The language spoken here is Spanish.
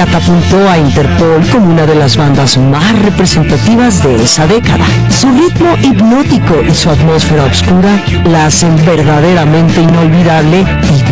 catapultó a Interpol como una de las bandas más representativas de esa década. Su ritmo hipnótico y su atmósfera oscura la hacen verdaderamente inolvidable y